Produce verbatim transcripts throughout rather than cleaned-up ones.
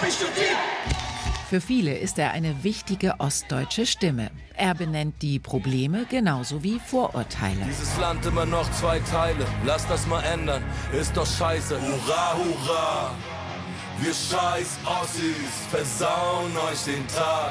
Für viele ist er eine wichtige ostdeutsche Stimme. Er benennt die Probleme genauso wie Vorurteile. Dieses Land immer noch zwei Teile, lass das mal ändern, ist doch scheiße. Hurra, hurra, wir scheiß Ossis, versauen euch den Tag.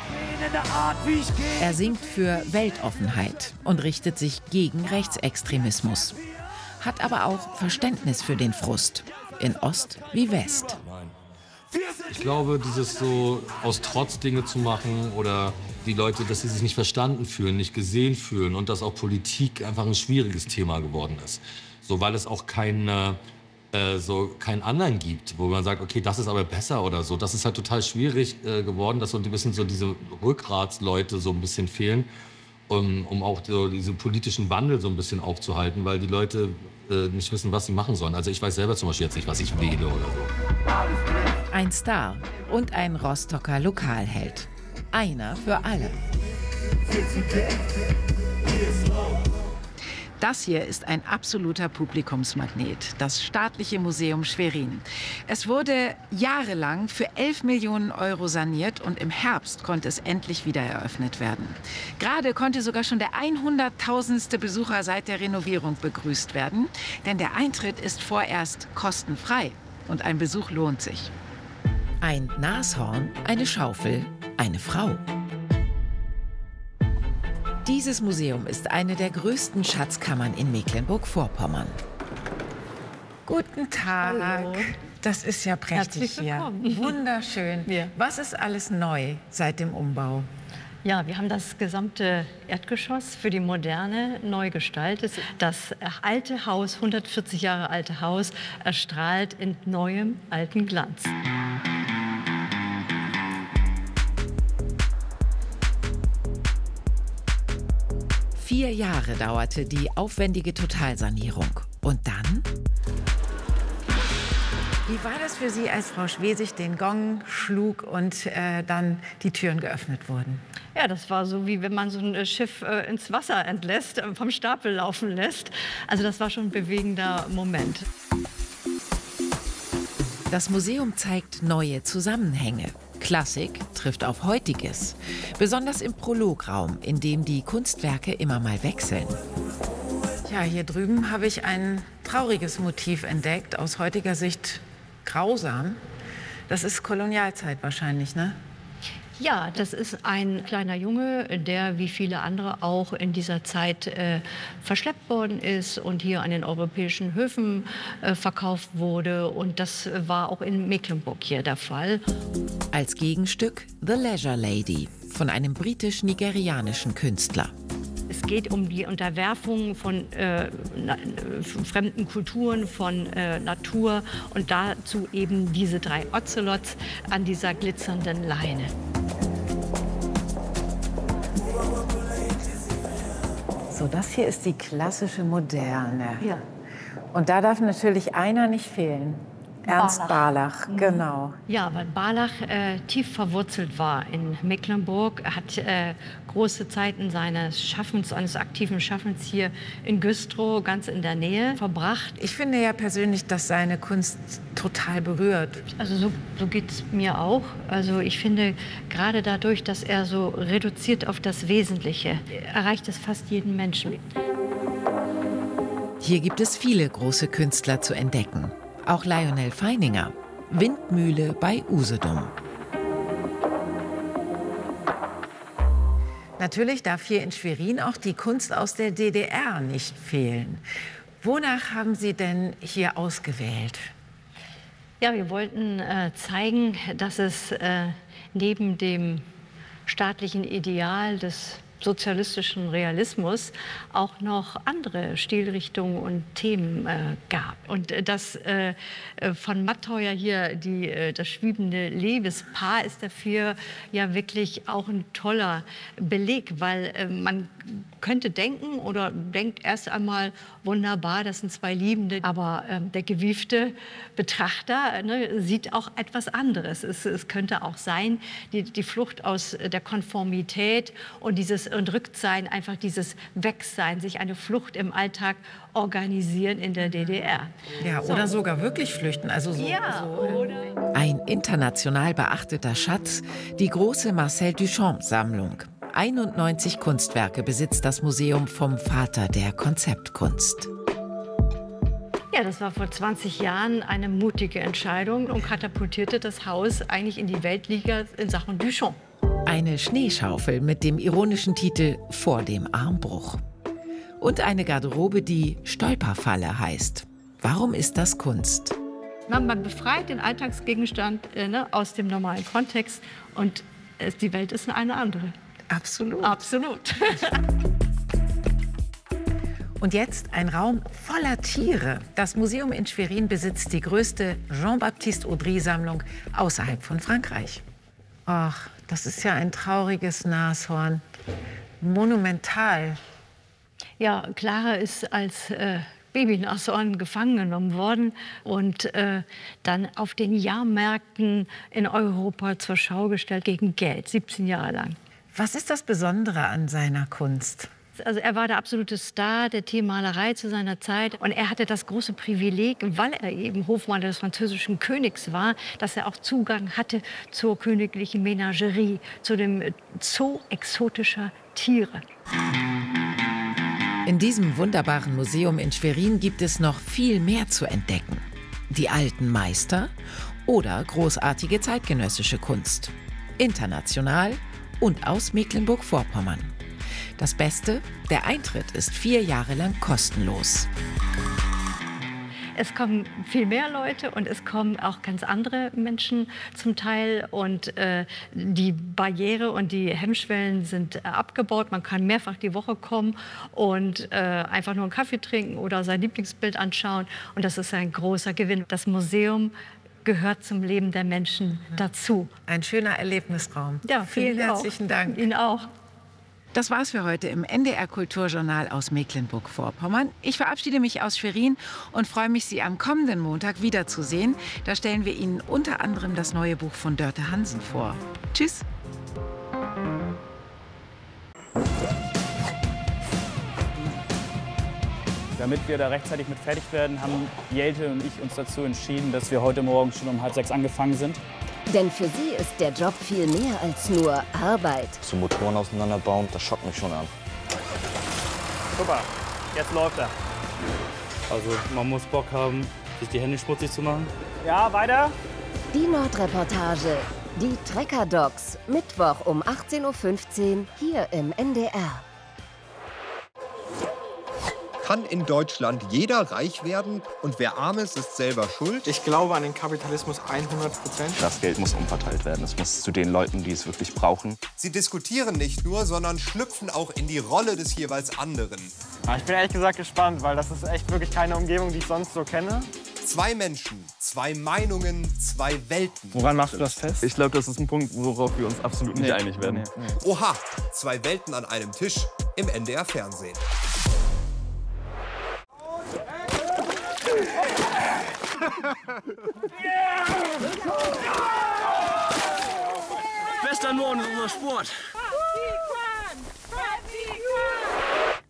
Er singt für Weltoffenheit und richtet sich gegen Rechtsextremismus. Hat aber auch Verständnis für den Frust, in Ost wie West. Ich glaube, dieses so aus Trotz Dinge zu machen oder die Leute, dass sie sich nicht verstanden fühlen, nicht gesehen fühlen und dass auch Politik einfach ein schwieriges Thema geworden ist. So, weil es auch keine, äh, so keinen anderen gibt, wo man sagt, okay, das ist aber besser oder so. Das ist halt total schwierig äh, geworden, dass so ein bisschen so diese Rückgratsleute so ein bisschen fehlen, um, um auch so diesen politischen Wandel so ein bisschen aufzuhalten, weil die Leute äh, nicht wissen, was sie machen sollen. Also ich weiß selber zum Beispiel jetzt nicht, was ich wähle oder so. Ein Star und ein Rostocker Lokalheld. Einer für alle. Das hier ist ein absoluter Publikumsmagnet, das Staatliche Museum Schwerin. Es wurde jahrelang für elf Millionen Euro saniert und im Herbst konnte es endlich wieder eröffnet werden. Gerade konnte sogar schon der hunderttausendste Besucher seit der Renovierung begrüßt werden, denn der Eintritt ist vorerst kostenfrei und ein Besuch lohnt sich. Ein Nashorn, eine Schaufel, eine Frau. Dieses Museum ist eine der größten Schatzkammern in Mecklenburg-Vorpommern. Guten Tag. Hallo. Das ist ja prächtig hier. Wunderschön. Ja. Was ist alles neu seit dem Umbau? Ja, wir haben das gesamte Erdgeschoss für die Moderne neu gestaltet. Das alte Haus, hundertvierzig Jahre alte Haus, erstrahlt in neuem alten Glanz. Vier Jahre dauerte die aufwendige Totalsanierung. Und dann? Wie war das für Sie, als Frau Schwesig den Gong schlug und äh, dann die Türen geöffnet wurden? Ja, das war so, wie wenn man so ein Schiff äh, ins Wasser entlässt, äh, vom Stapel laufen lässt. Also das war schon ein bewegender Moment. Das Museum zeigt neue Zusammenhänge. Klassik trifft auf Heutiges. Besonders im Prolograum, in dem die Kunstwerke immer mal wechseln. Ja, hier drüben habe ich ein trauriges Motiv entdeckt, aus heutiger Sicht grausam. Das ist Kolonialzeit wahrscheinlich, ne? Ja, das ist ein kleiner Junge, der wie viele andere auch in dieser Zeit äh, verschleppt worden ist und hier an den europäischen Höfen äh, verkauft wurde. Und das war auch in Mecklenburg hier der Fall. Als Gegenstück The Leisure Lady von einem britisch-nigerianischen Künstler. Es geht um die Unterwerfung von äh, na, fremden Kulturen, von äh, Natur und dazu eben diese drei Ozelots an dieser glitzernden Leine. So, das hier ist die klassische Moderne. Ja. Und da darf natürlich einer nicht fehlen. Ernst Barlach, Mhm. genau. Ja, weil Barlach äh, tief verwurzelt war in Mecklenburg. Er hat äh, große Zeiten seines Schaffens, seines aktiven Schaffens hier in Güstrow, ganz in der Nähe, verbracht. Ich finde ja persönlich, dass seine Kunst total berührt. Also so, so geht es mir auch. Also ich finde, gerade dadurch, dass er so reduziert auf das Wesentliche, erreicht es fast jeden Menschen. Hier gibt es viele große Künstler zu entdecken. Auch Lionel Feininger, Windmühle bei Usedom. Natürlich darf hier in Schwerin auch die Kunst aus der D D R nicht fehlen. Wonach haben Sie denn hier ausgewählt? Ja, wir wollten äh, zeigen, dass es äh, neben dem staatlichen Ideal des sozialistischen Realismus auch noch andere Stilrichtungen und Themen äh, gab. Und äh, das äh, von Matteuer hier, die, äh, das schwiebende Liebespaar, ist dafür ja wirklich auch ein toller Beleg, weil äh, man könnte denken oder denkt erst einmal, wunderbar, das sind zwei Liebende, aber äh, der gewiefte Betrachter ne, sieht auch etwas anderes. Es, es könnte auch sein, die, die Flucht aus der Konformität und dieses Entrücktsein, einfach dieses Wegsein, sich eine Flucht im Alltag organisieren in der D D R. Ja, oder so. Sogar wirklich flüchten. Also so, ja, so. Oder Ein international beachteter Schatz, die große Marcel Duchamp-Sammlung. einundneunzig Kunstwerke besitzt das Museum vom Vater der Konzeptkunst. Ja, das war vor zwanzig Jahren eine mutige Entscheidung und katapultierte das Haus eigentlich in die Weltliga in Sachen Duchamp. Eine Schneeschaufel mit dem ironischen Titel »Vor dem Armbruch«. Und eine Garderobe, die »Stolperfalle« heißt. Warum ist das Kunst? Man, man befreit den Alltagsgegenstand äh, ne, aus dem normalen Kontext und äh, die Welt ist eine andere. Absolut. Absolut. Und jetzt ein Raum voller Tiere. Das Museum in Schwerin besitzt die größte Jean-Baptiste Audry-Sammlung außerhalb von Frankreich. Ach, das ist ja ein trauriges Nashorn. Monumental. Ja, Clara ist als äh, Babynashorn gefangen genommen worden und äh, dann auf den Jahrmärkten in Europa zur Schau gestellt gegen Geld, siebzehn Jahre lang. Was ist das Besondere an seiner Kunst? Also er war der absolute Star der Tiermalerei zu seiner Zeit. Und er hatte das große Privileg, weil er eben Hofmaler des französischen Königs war, dass er auch Zugang hatte zur königlichen Menagerie, zu dem Zoo exotischer Tiere. In diesem wunderbaren Museum in Schwerin gibt es noch viel mehr zu entdecken. Die alten Meister oder großartige zeitgenössische Kunst. International und aus Mecklenburg-Vorpommern. Das Beste, der Eintritt ist vier Jahre lang kostenlos. Es kommen viel mehr Leute und es kommen auch ganz andere Menschen zum Teil. Und äh, die Barriere und die Hemmschwellen sind äh, abgebaut. Man kann mehrfach die Woche kommen und äh, einfach nur einen Kaffee trinken oder sein Lieblingsbild anschauen. Und das ist ein großer Gewinn. Das Museum gehört zum Leben der Menschen dazu. Ein schöner Erlebnisraum. Ja, vielen, vielen herzlichen auch. Dank. Ihnen auch. Das war's für heute im N D R Kulturjournal aus Mecklenburg-Vorpommern. Ich verabschiede mich aus Schwerin und freue mich, Sie am kommenden Montag wiederzusehen. Da stellen wir Ihnen unter anderem das neue Buch von Dörte Hansen vor. Tschüss. Damit wir da rechtzeitig mit fertig werden, haben Jelte und ich uns dazu entschieden, dass wir heute Morgen schon um halb sechs angefangen sind. Denn für sie ist der Job viel mehr als nur Arbeit. So Motoren auseinanderbauen, das schockt mich schon an. Super, jetzt läuft er. Also man muss Bock haben, sich die Hände schmutzig zu machen. Ja, weiter. Die Nordreportage, die Trecker Docs, Mittwoch um achtzehn Uhr fünfzehn hier im N D R. Kann in Deutschland jeder reich werden und wer arm ist, ist selber schuld? Ich glaube an den Kapitalismus hundert Prozent. Das Geld muss umverteilt werden. Es muss zu den Leuten, die es wirklich brauchen. Sie diskutieren nicht nur, sondern schlüpfen auch in die Rolle des jeweils anderen. Ja, ich bin ehrlich gesagt gespannt, weil das ist echt wirklich keine Umgebung, die ich sonst so kenne. Zwei Menschen, zwei Meinungen, zwei Welten. Woran machst du das fest? Ich glaube, das ist ein Punkt, worauf wir uns absolut nicht nee. einig werden. Nee, nee. Oha, zwei Welten an einem Tisch im N D R Fernsehen. Bester Norden ist unser Sport.